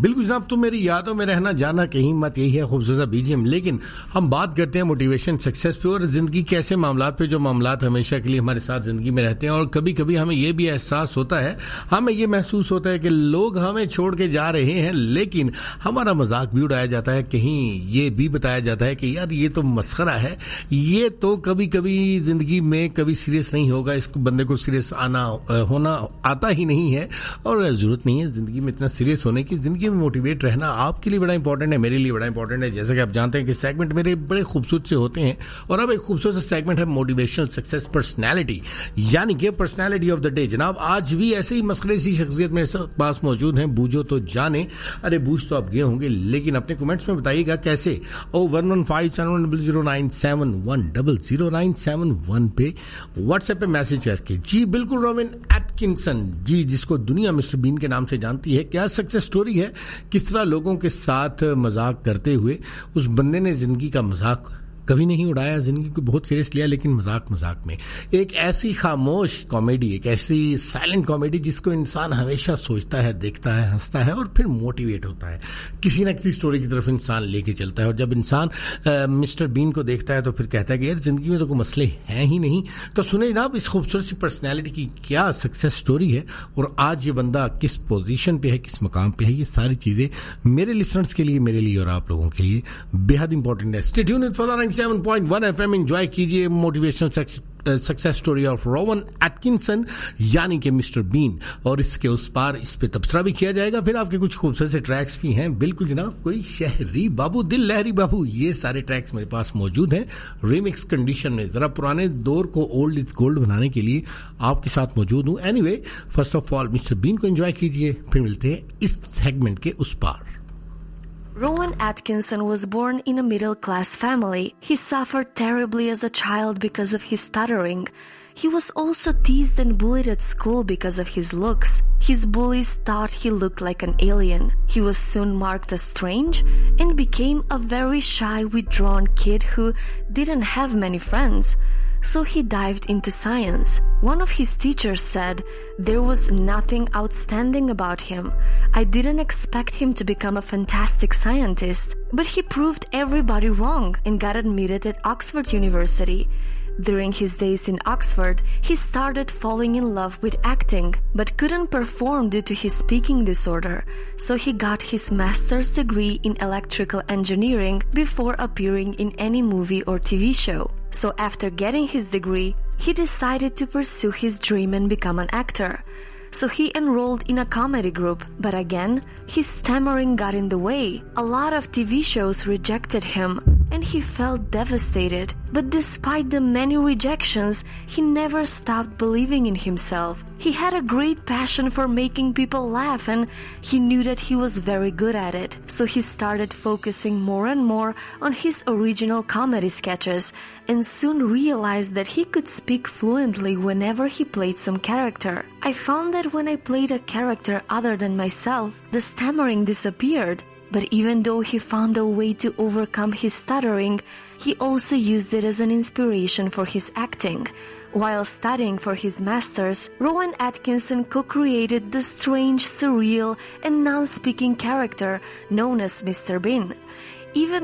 बिल्कुल जनाब, तो मेरी यादों में रहना जाना कहीं मत, यही है खूबसूरत बीजीएम। लेकिन हम बात करते हैं मोटिवेशन, सक्सेस पे और जिंदगी के ऐसे मामलात पे जो मामलात हमेशा के लिए हमारे साथ जिंदगी में रहते हैं। और कभी कभी हमें ये भी एहसास होता है, हमें ये महसूस होता है कि लोग हमें छोड़ के जा रहे हैं, लेकिन हमारा मजाक भी उड़ाया जाता है। कहीं ये भी बताया जाता है कि यार ये तो मस्खरा है, ये तो कभी कभी जिंदगी में कभी सीरियस नहीं होगा, इस बंदे को सीरियस होना आता ही नहीं है और जरूरत नहीं है जिंदगी में इतना सीरियस होने की। जिंदगी में मोटिवेट रहना आपके लिए बड़ा इंपॉर्टेंट है, मेरे लिए बड़ा इंपॉर्टेंट है। जैसा कि आप जानते हैं कि सेगमेंट मेरे बड़े खूबसूरत से होते हैं और अब एक खूबसूरत सेगमेंट है मोटिवेशनल सक्सेस पर्सनैलिटी, यानी कि पर्सनैलिटी ऑफ द डे। जनाब आज भी ऐसे ही मस्खरे सी शख्सियत मेरे पास मौजूद हैं, बूझो तो जाने। अरे बूझ तो आप गए होंगे, लेकिन अपने कमेंट्स में बताइएगा कैसे। 015710097100971 पे व्हाट्सएप पे मैसेज करके। जी बिल्कुल, रोविन एटकिंसन जी, जिसको दुनिया मिस्टर बीन के नाम से जानती है, क्या सक्सेस स्टोरी है। किस तरह लोगों के साथ मजाक करते हुए उस बंदे ने जिंदगी का मजाक कभी नहीं उड़ाया, जिंदगी को बहुत सीरियस लिया, लेकिन मजाक मजाक में एक ऐसी खामोश कॉमेडी, एक ऐसी साइलेंट कॉमेडी जिसको इंसान हमेशा सोचता है, देखता है, हंसता है और फिर मोटिवेट होता है। किसी न किसी स्टोरी की तरफ इंसान लेके चलता है और जब इंसान मिस्टर बीन को देखता है तो फिर कहता है कि यार जिंदगी में तो कोई मसले हैं ही नहीं। तो सुने जनाब इस खूबसूरत सी पर्सनैलिटी की क्या सक्सेस स्टोरी है और आज ये बंदा किस पोजीशन पे है, किस मकाम पे है। ये सारी चीजें मेरे लिसनर्स के लिए, मेरे लिए और आप लोगों के लिए बेहद इंपॉर्टेंट है। Stay tuned with 7.1 FM, enjoy कीजिए motivational success story of Rowan Atkinson यानी कि मिस्टर बीन। और इसके उस पार इस पे तबसरा भी किया जाएगा। फिर आपके कुछ खूबसूरत से ट्रैक्स भी हैं। बिल्कुल जनाब, कोई शहरी बाबू, दिल लहरी बाबू, ये सारे ट्रैक्स मेरे पास मौजूद हैं रीमिक्स कंडीशन में। जरा पुराने दौर को ओल्ड इज गोल्ड बनाने के लिए आपके साथ मौजूद हूं। Anyway, first of all mister been को एंजॉय कीजिए, फिर मिलते हैं इस सेगमेंट के उस पार। Rowan Atkinson was born in a middle-class family. He suffered terribly as a child because of his stuttering. He was also teased and bullied at school because of his looks. His bullies thought he looked like an alien. He was soon marked as strange and became a very shy, withdrawn kid who didn't have many friends. So he dived into science. One of his teachers said there was nothing outstanding about him. I didn't expect him to become a fantastic scientist, but he proved everybody wrong and got admitted at Oxford University. During his days in Oxford, he started falling in love with acting, but couldn't perform due to his speaking disorder. So he got his master's degree in electrical engineering before appearing in any movie or TV show. So after getting his degree, he decided to pursue his dream and become an actor. So he enrolled in a comedy group, but again, his stammering got in the way. A lot of TV shows rejected him, and he felt devastated. But despite the many rejections, he never stopped believing in himself. He had a great passion for making people laugh, and he knew that he was very good at it. So he started focusing more and more on his original comedy sketches, and soon realized that he could speak fluently whenever he played some character. I found that when I played a character other than myself, the stammering disappeared. But even though he found a way to overcome his stuttering, he also used it as an inspiration for his acting. While studying for his master's, Rowan Atkinson co-created the strange, surreal, and non-speaking character known as Mr. Bean. Even